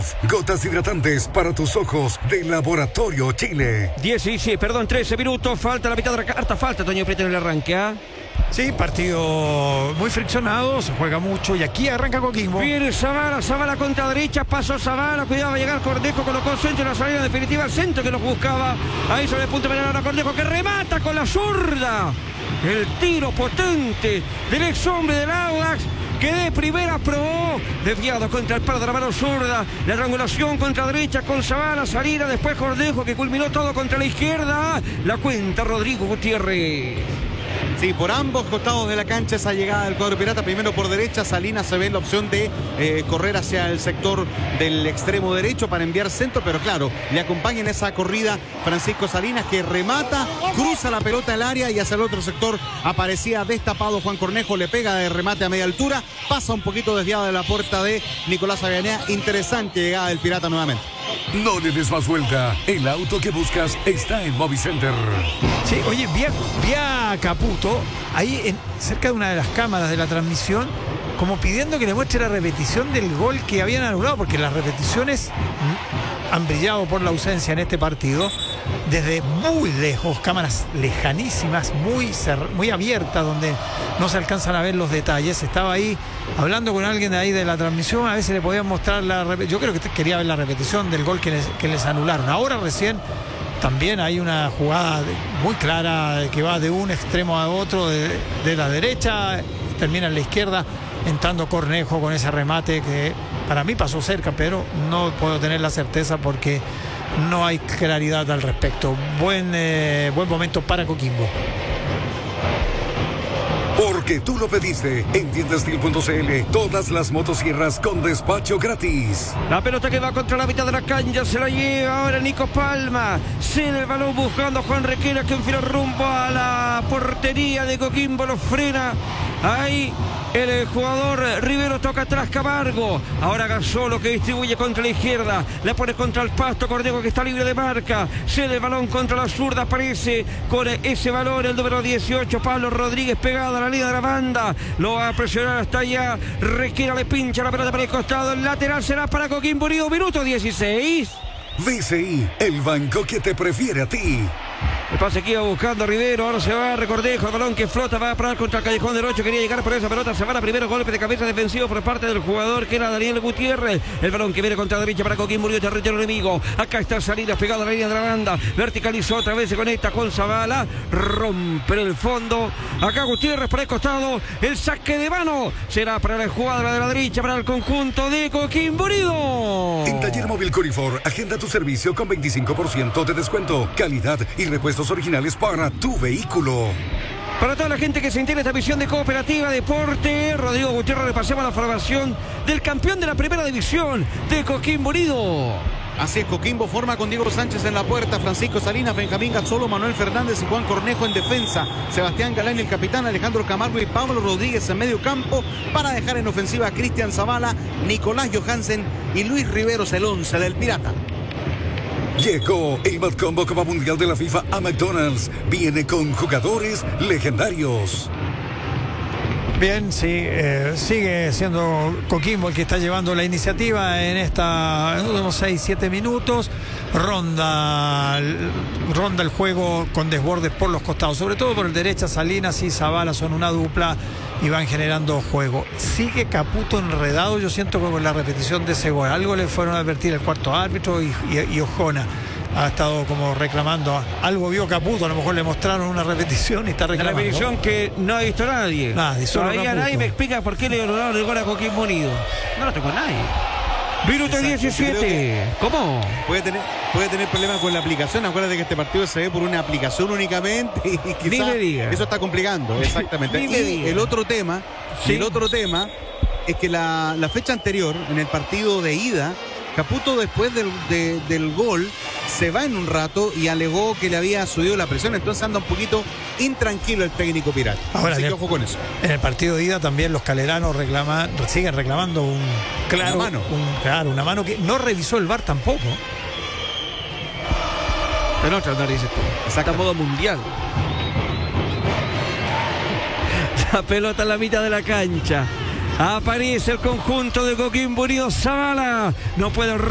ojos. Gotas hidratantes para tus ojos de Laboratorio Chile. 13 minutos. Falta la mitad de la harta falta, Toño Prieto, en el arranque, ¿ah? Sí, partido muy friccionado, se juega mucho y aquí arranca Coquimbo. Viene Zavala contra derecha, pasó Zavala, cuidado, va a llegar Cornejo, colocó centro en la salida definitiva, el centro que los buscaba. Ahí sobre el punto penal ahora Cornejo, que remata con la zurda. El tiro potente del ex hombre del Audax, que de primera probó, desviado contra el palo de la mano zurda, la triangulación contra derecha con Zavala, salida, después Cornejo, que culminó todo contra la izquierda. La cuenta Rodrigo Gutiérrez. Sí, por ambos costados de la cancha esa llegada del cuadro pirata. Primero por derecha, Salinas se ve la opción de correr hacia el sector del extremo derecho para enviar centro, pero claro, le acompaña en esa corrida Francisco Salinas, que remata, cruza la pelota al área y hacia el otro sector aparecía destapado Juan Cornejo, le pega de remate a media altura, pasa un poquito desviado de la puerta de Nicolás Avellaneda. Interesante llegada del pirata nuevamente. No le des más vuelta. El auto que buscas está en Movicenter. Sí, oye, vi a Caputo ahí cerca de una de las cámaras de la transmisión, como pidiendo que le muestre la repetición del gol que habían anulado, porque las repeticiones han brillado por la ausencia en este partido. Desde muy lejos, cámaras lejanísimas, muy abiertas, donde no se alcanzan a ver los detalles. Estaba ahí hablando con alguien de ahí de la transmisión, a ver si le podían mostrar yo creo que quería ver la repetición del gol que les anularon. Ahora recién también hay una jugada muy clara que va de un extremo a otro, de la derecha, termina en la izquierda, entrando Cornejo con ese remate que para mí pasó cerca, pero no puedo tener la certeza porque no hay claridad al respecto. Buen momento para Coquimbo. Porque tú lo pediste. En tiendastil.cl, todas las motosierras con despacho gratis. La pelota que va contra la mitad de la cancha, se la lleva ahora Nico Palma. Cede el balón buscando a Juan Requena, que enfila rumbo a la portería de Coquimbo, lo frena. Ahí el jugador Rivero toca atrás Camargo. Ahora Gasolo, que distribuye contra la izquierda. La pone contra el pasto. Cornejo, que está libre de marca. Cede el balón contra la zurda. Aparece con ese balón el número 18, Pablo Rodríguez, pegado a la línea de la banda. Lo va a presionar hasta allá. Requena, le pincha la pelota para el costado. El lateral será para Coquimbo Unido. Minuto 16. DCI, el banco que te prefiere a ti. El pase que iba buscando a Rivero, ahora se va a Cornejo, el balón que flota, va a parar contra el callejón del 8, quería llegar por esa pelota, se va a primero golpe de cabeza defensivo por parte del jugador que era Daniel Gutiérrez. El balón que viene contra la derecha para Coquimbo Unido, territorio enemigo. Acá está Salinas pegado a la línea de la banda, verticalizó otra vez, se conecta con Zavala, rompe el fondo. Acá Gutiérrez por el costado, el saque de mano será para la jugada de la derecha, para el conjunto de Coquimbo Unido. En Taller Móvil Corifor, agenda tu servicio con 25% de descuento, calidad y repuestos originales para tu vehículo. Para toda la gente que se integra esta visión de Cooperativa Deporte, Rodrigo Gutiérrez, repasemos la formación del campeón de la primera división de Coquimbo Unido. Así es, Coquimbo forma con Diego Sánchez en la puerta, Francisco Salinas, Benjamín Gasolo, Manuel Fernández y Juan Cornejo en defensa, Sebastián Galán, el capitán, Alejandro Camargo y Pablo Rodríguez en medio campo, para dejar en ofensiva a Cristian Zavala, Nicolás Johansen y Luis Riveros, el 11 del Pirata. Llegó el Mad Combo Copa Mundial de la FIFA a McDonald's. Viene con jugadores legendarios. Bien, sí, sigue siendo Coquimbo el que está llevando la iniciativa en unos 6-7 minutos. Ronda el juego con desbordes por los costados, sobre todo por el derecha. Salinas y Zavala son una dupla y van generando juego. Sigue Caputo enredado, yo siento que con la repetición de ese gol. Algo le fueron a advertir el cuarto árbitro y Ojona ha estado como reclamando. Algo vio Caputo, a lo mejor le mostraron una repetición y está reclamando. La repetición que no ha visto nadie. Todavía Caputo. Nadie me explica por qué le anularon el gol a Coquimbo Unido. No lo tengo a nadie. Minuto 17. ¿Cómo? Puede tener problemas con la aplicación. Acuérdate que este partido se ve por una aplicación únicamente y quizás eso está complicando. Exactamente. Y el otro tema es que la fecha anterior, en el partido de ida, Caputo después del gol se va en un rato y alegó que le había subido la presión, entonces anda un poquito intranquilo el técnico pirata. Ahora, así que ojo con eso. En el partido de ida también los caleranos siguen reclamando una mano que no revisó el VAR tampoco. Pero otra narices, saca modo mundial. La pelota en la mitad de la cancha. Aparece el conjunto de Coquimbo Unido. Zavala no puede